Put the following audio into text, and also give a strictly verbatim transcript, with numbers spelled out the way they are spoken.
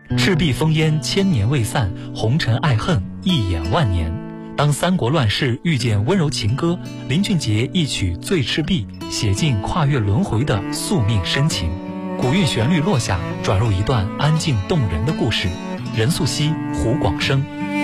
赤壁烽烟千年未散，红尘爱恨一眼万年。当三国乱世遇见温柔情歌，林俊杰一曲《醉赤壁》，写尽跨越轮回的宿命深情。古韵旋律落下，转入一段安静动人的故事。任素汐、胡广生。